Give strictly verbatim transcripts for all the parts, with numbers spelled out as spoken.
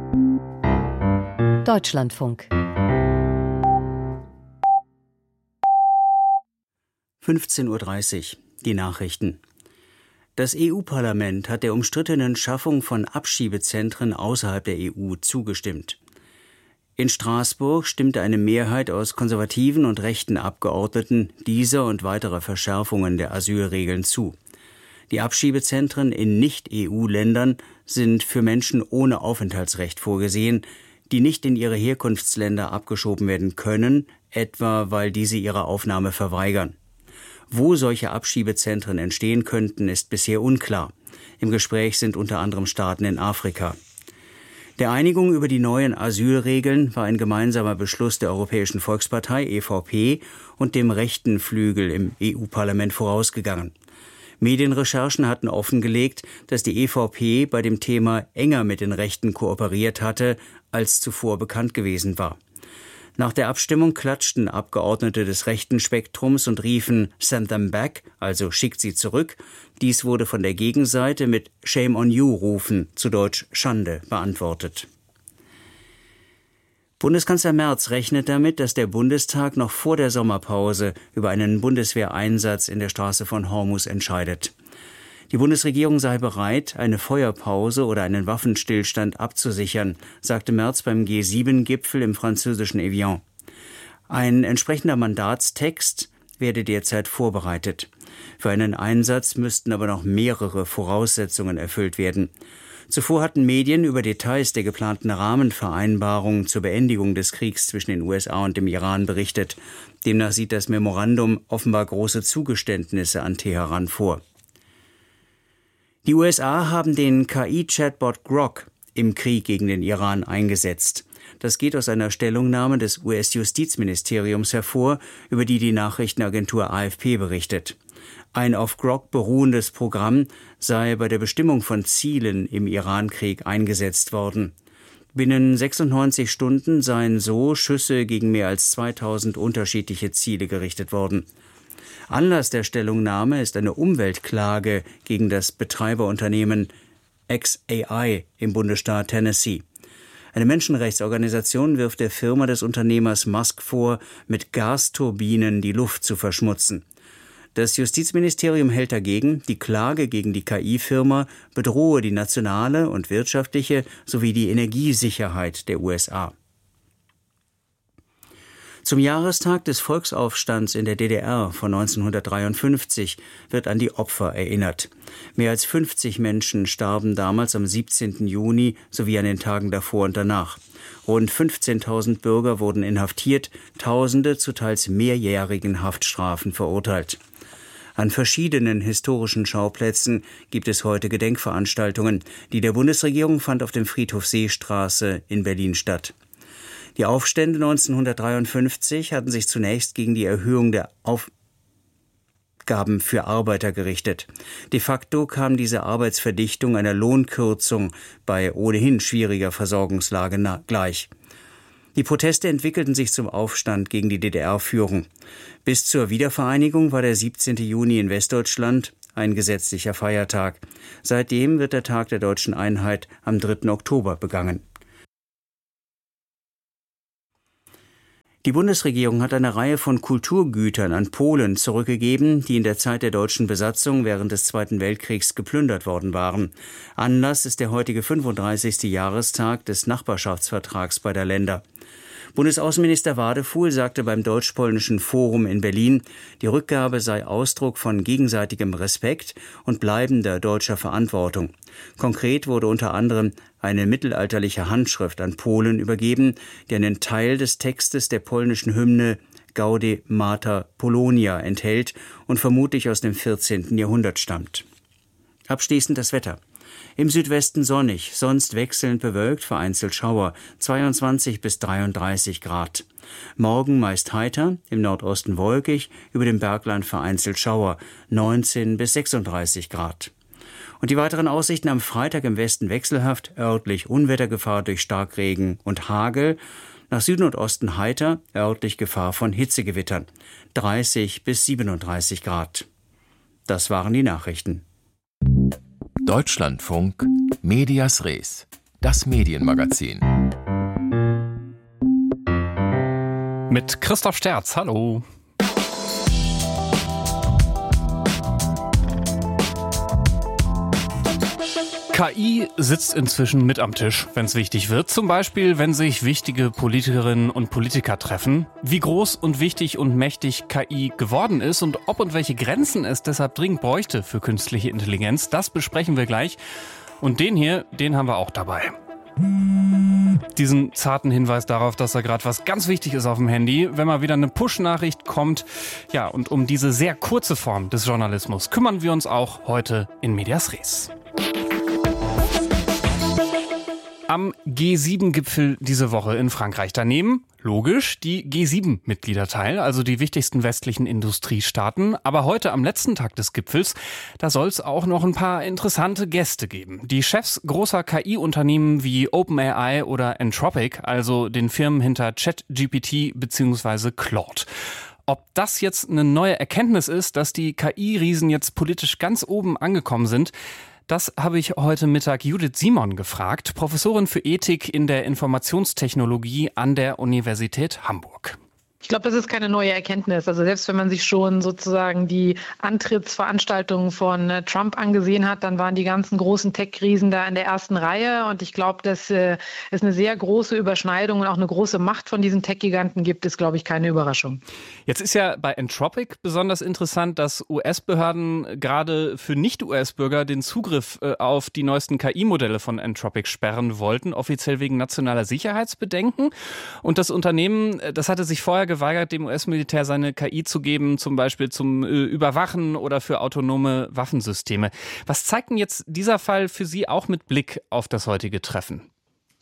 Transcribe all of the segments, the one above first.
Deutschlandfunk. fünfzehn Uhr dreißig. Die Nachrichten. Das E U-Parlament hat der umstrittenen Schaffung von Abschiebezentren außerhalb der E U zugestimmt. In Straßburg stimmte eine Mehrheit aus konservativen und rechten Abgeordneten dieser und weiterer Verschärfungen der Asylregeln zu. Die Abschiebezentren in Nicht-E U-Ländern sind für Menschen ohne Aufenthaltsrecht vorgesehen, die nicht in ihre Herkunftsländer abgeschoben werden können, etwa weil diese ihre Aufnahme verweigern. Wo solche Abschiebezentren entstehen könnten, ist bisher unklar. Im Gespräch sind unter anderem Staaten in Afrika. Der Einigung über die neuen Asylregeln war ein gemeinsamer Beschluss der Europäischen Volkspartei E V P und dem rechten Flügel im E U-Parlament vorausgegangen. Medienrecherchen hatten offengelegt, dass die E V P bei dem Thema enger mit den Rechten kooperiert hatte, als zuvor bekannt gewesen war. Nach der Abstimmung klatschten Abgeordnete des rechten Spektrums und riefen "Send them back", also "schickt sie zurück". Dies wurde von der Gegenseite mit "Shame on you" rufen, zu Deutsch Schande, beantwortet. Bundeskanzler Merz rechnet damit, dass der Bundestag noch vor der Sommerpause über einen Bundeswehreinsatz in der Straße von Hormuz entscheidet. Die Bundesregierung sei bereit, eine Feuerpause oder einen Waffenstillstand abzusichern, sagte Merz beim G sieben Gipfel im französischen Evian. Ein entsprechender Mandatstext werde derzeit vorbereitet. Für einen Einsatz müssten aber noch mehrere Voraussetzungen erfüllt werden. Zuvor hatten Medien über Details der geplanten Rahmenvereinbarung zur Beendigung des Kriegs zwischen den U S A und dem Iran berichtet. Demnach sieht das Memorandum offenbar große Zugeständnisse an Teheran vor. Die U S A haben den K I-Chatbot Grok im Krieg gegen den Iran eingesetzt. Das geht aus einer Stellungnahme des U S-Justizministeriums hervor, über die die Nachrichtenagentur A F P berichtet. Ein auf Grok beruhendes Programm sei bei der Bestimmung von Zielen im Irankrieg eingesetzt worden. Binnen sechsundneunzig Stunden seien so Schüsse gegen mehr als zweitausend unterschiedliche Ziele gerichtet worden. Anlass der Stellungnahme ist eine Umweltklage gegen das Betreiberunternehmen X A I im Bundesstaat Tennessee. Eine Menschenrechtsorganisation wirft der Firma des Unternehmers Musk vor, mit Gasturbinen die Luft zu verschmutzen. Das Justizministerium hält dagegen, die Klage gegen die K I-Firma bedrohe die nationale und wirtschaftliche sowie die Energiesicherheit der U S A. Zum Jahrestag des Volksaufstands in der D D R von neunzehnhundertdreiundfünfzig wird an die Opfer erinnert. Mehr als fünfzig Menschen starben damals am siebzehnten Juni sowie an den Tagen davor und danach. Rund fünfzehntausend Bürger wurden inhaftiert, Tausende zu teils mehrjährigen Haftstrafen verurteilt. An verschiedenen historischen Schauplätzen gibt es heute Gedenkveranstaltungen. Die der Bundesregierung fand auf dem Friedhof Seestraße in Berlin statt. Die Aufstände neunzehnhundertdreiundfünfzig hatten sich zunächst gegen die Erhöhung der Aufgaben für Arbeiter gerichtet. De facto kam diese Arbeitsverdichtung einer Lohnkürzung bei ohnehin schwieriger Versorgungslage gleich. Die Proteste entwickelten sich zum Aufstand gegen die D D R-Führung. Bis zur Wiedervereinigung war der siebzehnten Juni in Westdeutschland ein gesetzlicher Feiertag. Seitdem wird der Tag der deutschen Einheit am dritten Oktober begangen. Die Bundesregierung hat eine Reihe von Kulturgütern an Polen zurückgegeben, die in der Zeit der deutschen Besatzung während des Zweiten Weltkriegs geplündert worden waren. Anlass ist der heutige fünfunddreißigste Jahrestag des Nachbarschaftsvertrags beider Länder. Bundesaußenminister Wadefuhl sagte beim Deutsch-Polnischen Forum in Berlin, die Rückgabe sei Ausdruck von gegenseitigem Respekt und bleibender deutscher Verantwortung. Konkret wurde unter anderem eine mittelalterliche Handschrift an Polen übergeben, die einen Teil des Textes der polnischen Hymne Gaude Mater Polonia enthält und vermutlich aus dem vierzehnten Jahrhundert stammt. Abschließend das Wetter. Im Südwesten sonnig, sonst wechselnd bewölkt, vereinzelt Schauer, zweiundzwanzig bis dreiunddreißig Grad. Morgen meist heiter, im Nordosten wolkig, über dem Bergland vereinzelt Schauer, neunzehn bis sechsunddreißig Grad. Und die weiteren Aussichten am Freitag im Westen wechselhaft, örtlich Unwettergefahr durch Starkregen und Hagel, nach Süden und Osten heiter, örtlich Gefahr von Hitzegewittern, dreißig bis siebenunddreißig Grad. Das waren die Nachrichten. Deutschlandfunk Medias Res. Das Medienmagazin. Mit Christoph Sterz, hallo. K I sitzt inzwischen mit am Tisch, wenn es wichtig wird. Zum Beispiel, wenn sich wichtige Politikerinnen und Politiker treffen. Wie groß und wichtig und mächtig K I geworden ist und ob und welche Grenzen es deshalb dringend bräuchte für künstliche Intelligenz, das besprechen wir gleich. Und den hier, den haben wir auch dabei. Diesen zarten Hinweis darauf, dass da gerade was ganz wichtig ist auf dem Handy, wenn mal wieder eine Push-Nachricht kommt. Ja, und um diese sehr kurze Form des Journalismus kümmern wir uns auch heute in Medias Res. Am G sieben Gipfel diese Woche in Frankreich. Daneben, logisch, die G sieben Mitglieder teil, also die wichtigsten westlichen Industriestaaten. Aber heute am letzten Tag des Gipfels, da soll es auch noch ein paar interessante Gäste geben. Die Chefs großer K I-Unternehmen wie OpenAI oder Anthropic, also den Firmen hinter ChatGPT bzw. Claude. Ob das jetzt eine neue Erkenntnis ist, dass die K I-Riesen jetzt politisch ganz oben angekommen sind, das habe ich heute Mittag Judith Simon gefragt, Professorin für Ethik in der Informationstechnologie an der Universität Hamburg. Ich glaube, das ist keine neue Erkenntnis. Also selbst wenn man sich schon sozusagen die Antrittsveranstaltungen von Trump angesehen hat, dann waren die ganzen großen Tech-Riesen da in der ersten Reihe. Und ich glaube, dass äh, es eine sehr große Überschneidung und auch eine große Macht von diesen Tech-Giganten gibt, ist, glaube ich, keine Überraschung. Jetzt ist ja bei Anthropic besonders interessant, dass U S-Behörden gerade für Nicht-U S-Bürger den Zugriff äh, auf die neuesten K I-Modelle von Anthropic sperren wollten, offiziell wegen nationaler Sicherheitsbedenken. Und das Unternehmen, das hatte sich vorher geweigert, dem U S-Militär seine K I zu geben, zum Beispiel zum äh, Überwachen oder für autonome Waffensysteme. Was zeigt denn jetzt dieser Fall für Sie auch mit Blick auf das heutige Treffen?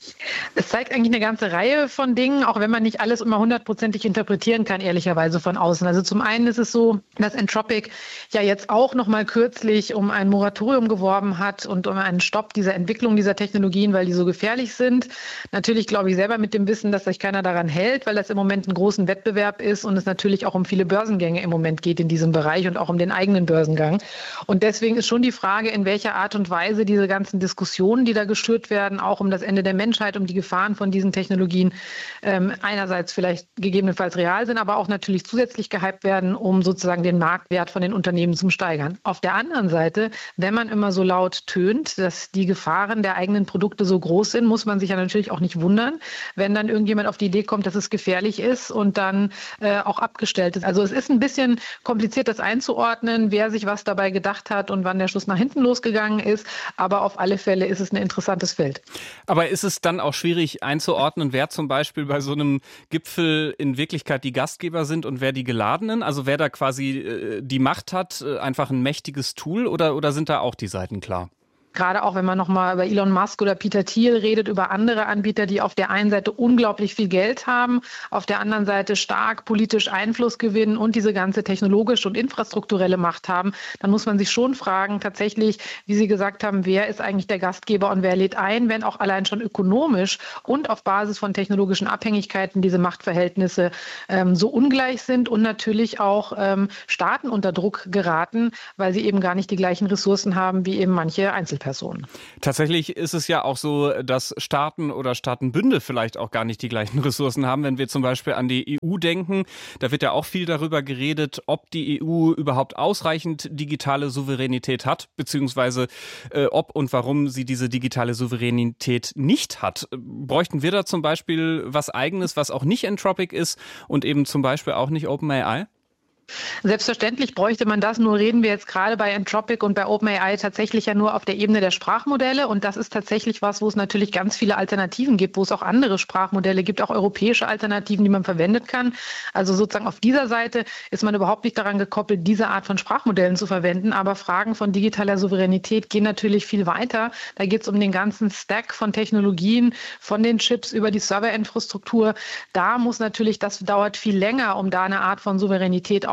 Es zeigt eigentlich eine ganze Reihe von Dingen, auch wenn man nicht alles immer hundertprozentig interpretieren kann, ehrlicherweise von außen. Also zum einen ist es so, dass Anthropic ja jetzt auch noch mal kürzlich um ein Moratorium geworben hat und um einen Stopp dieser Entwicklung dieser Technologien, weil die so gefährlich sind. Natürlich glaube ich selber mit dem Wissen, dass sich keiner daran hält, weil das im Moment ein großen Wettbewerb ist und es natürlich auch um viele Börsengänge im Moment geht in diesem Bereich und auch um den eigenen Börsengang. Und deswegen ist schon die Frage, in welcher Art und Weise diese ganzen Diskussionen, die da geschürt werden, auch um das Ende der Menschheit, um die Gefahren von diesen Technologien ähm, einerseits vielleicht gegebenenfalls real sind, aber auch natürlich zusätzlich gehypt werden, um sozusagen den Marktwert von den Unternehmen zu steigern. Auf der anderen Seite, wenn man immer so laut tönt, dass die Gefahren der eigenen Produkte so groß sind, muss man sich ja natürlich auch nicht wundern, wenn dann irgendjemand auf die Idee kommt, dass es gefährlich ist und dann äh, auch abgestellt ist. Also es ist ein bisschen kompliziert, das einzuordnen, wer sich was dabei gedacht hat und wann der Schuss nach hinten losgegangen ist, aber auf alle Fälle ist es ein interessantes Feld. Aber ist es dann auch schwierig einzuordnen, wer zum Beispiel bei so einem Gipfel in Wirklichkeit die Gastgeber sind und wer die Geladenen? Also wer da quasi äh, die Macht hat, äh, einfach ein mächtiges Tool oder, oder sind da auch die Seiten klar? Gerade auch, wenn man nochmal über Elon Musk oder Peter Thiel redet, über andere Anbieter, die auf der einen Seite unglaublich viel Geld haben, auf der anderen Seite stark politisch Einfluss gewinnen und diese ganze technologische und infrastrukturelle Macht haben, dann muss man sich schon fragen, tatsächlich, wie Sie gesagt haben, wer ist eigentlich der Gastgeber und wer lädt ein, wenn auch allein schon ökonomisch und auf Basis von technologischen Abhängigkeiten diese Machtverhältnisse ähm, so ungleich sind und natürlich auch ähm, Staaten unter Druck geraten, weil sie eben gar nicht die gleichen Ressourcen haben wie eben manche Einzelpersonen. Personen. Tatsächlich ist es ja auch so, dass Staaten oder Staatenbünde vielleicht auch gar nicht die gleichen Ressourcen haben. Wenn wir zum Beispiel an die E U denken, da wird ja auch viel darüber geredet, ob die E U überhaupt ausreichend digitale Souveränität hat, beziehungsweise äh, ob und warum sie diese digitale Souveränität nicht hat. Bräuchten wir da zum Beispiel was Eigenes, was auch nicht Anthropic ist und eben zum Beispiel auch nicht OpenAI? Selbstverständlich bräuchte man das, nur reden wir jetzt gerade bei Anthropic und bei OpenAI tatsächlich ja nur auf der Ebene der Sprachmodelle und das ist tatsächlich was, wo es natürlich ganz viele Alternativen gibt, wo es auch andere Sprachmodelle gibt, auch europäische Alternativen, die man verwendet kann. Also sozusagen auf dieser Seite ist man überhaupt nicht daran gekoppelt, diese Art von Sprachmodellen zu verwenden, aber Fragen von digitaler Souveränität gehen natürlich viel weiter. Da geht es um den ganzen Stack von Technologien, von den Chips über die Serverinfrastruktur. Da muss natürlich, das dauert viel länger, um da eine Art von Souveränität aufzubauen.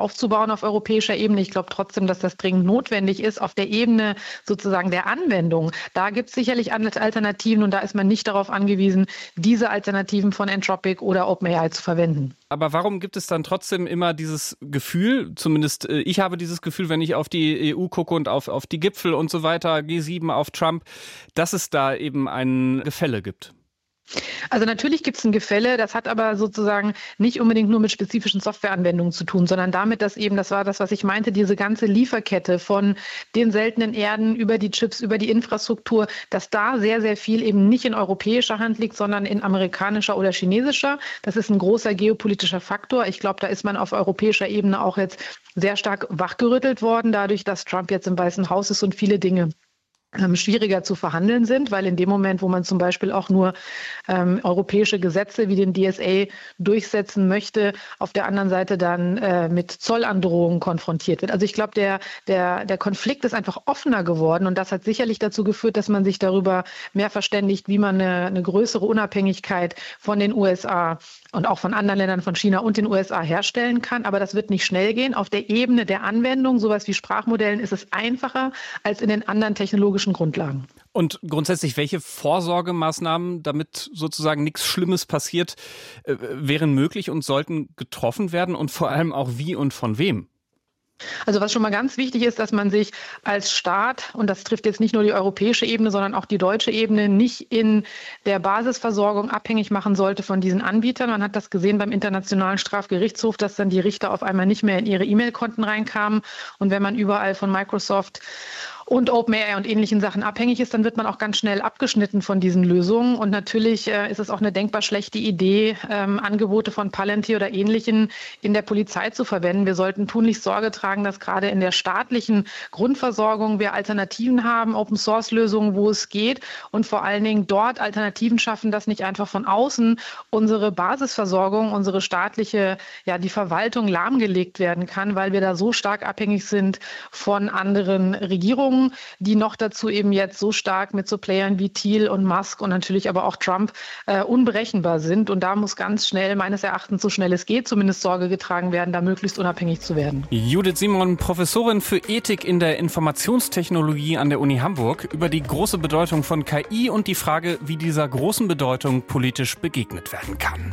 aufzubauen auf europäischer Ebene. Ich glaube trotzdem, dass das dringend notwendig ist. Auf der Ebene sozusagen der Anwendung, da gibt es sicherlich Alternativen und da ist man nicht darauf angewiesen, diese Alternativen von Anthropic oder OpenAI zu verwenden. Aber warum gibt es dann trotzdem immer dieses Gefühl, zumindest ich habe dieses Gefühl, wenn ich auf die E U gucke und auf, auf die Gipfel und so weiter, G sieben, auf Trump, dass es da eben ein Gefälle gibt? Also natürlich gibt es ein Gefälle, das hat aber sozusagen nicht unbedingt nur mit spezifischen Softwareanwendungen zu tun, sondern damit, dass eben, das war das, was ich meinte, diese ganze Lieferkette von den seltenen Erden über die Chips, über die Infrastruktur, dass da sehr, sehr viel eben nicht in europäischer Hand liegt, sondern in amerikanischer oder chinesischer. Das ist ein großer geopolitischer Faktor. Ich glaube, da ist man auf europäischer Ebene auch jetzt sehr stark wachgerüttelt worden, dadurch, dass Trump jetzt im Weißen Haus ist und viele Dinge schwieriger zu verhandeln sind, weil in dem Moment, wo man zum Beispiel auch nur ähm, europäische Gesetze wie den D S A durchsetzen möchte, auf der anderen Seite dann äh, mit Zollandrohungen konfrontiert wird. Also ich glaube, der, der, der Konflikt ist einfach offener geworden und das hat sicherlich dazu geführt, dass man sich darüber mehr verständigt, wie man eine, eine größere Unabhängigkeit von den U S A und auch von anderen Ländern, von China und den U S A herstellen kann. Aber das wird nicht schnell gehen. Auf der Ebene der Anwendung, sowas wie Sprachmodellen, ist es einfacher als in den anderen technologischen Grundlagen. Und grundsätzlich, welche Vorsorgemaßnahmen, damit sozusagen nichts Schlimmes passiert, äh, wären möglich und sollten getroffen werden und vor allem auch wie und von wem? Also was schon mal ganz wichtig ist, dass man sich als Staat, und das trifft jetzt nicht nur die europäische Ebene, sondern auch die deutsche Ebene, nicht in der Basisversorgung abhängig machen sollte von diesen Anbietern. Man hat das gesehen beim Internationalen Strafgerichtshof, dass dann die Richter auf einmal nicht mehr in ihre E-Mail-Konten reinkamen. Und wenn man überall von Microsoft und OpenAI und ähnlichen Sachen abhängig ist, dann wird man auch ganz schnell abgeschnitten von diesen Lösungen. Und natürlich äh, ist es auch eine denkbar schlechte Idee, ähm, Angebote von Palantir oder Ähnlichen in der Polizei zu verwenden. Wir sollten tunlichst Sorge tragen, dass gerade in der staatlichen Grundversorgung wir Alternativen haben, Open-Source-Lösungen, wo es geht und vor allen Dingen dort Alternativen schaffen, dass nicht einfach von außen unsere Basisversorgung, unsere staatliche, ja die Verwaltung lahmgelegt werden kann, weil wir da so stark abhängig sind von anderen Regierungen, die noch dazu eben jetzt so stark mit so Playern wie Thiel und Musk und natürlich aber auch Trump äh, unberechenbar sind. Und da muss ganz schnell, meines Erachtens, so schnell es geht, zumindest Sorge getragen werden, da möglichst unabhängig zu werden. Judith Simon, Professorin für Ethik in der Informationstechnologie an der Uni Hamburg, über die große Bedeutung von K I und die Frage, wie dieser großen Bedeutung politisch begegnet werden kann.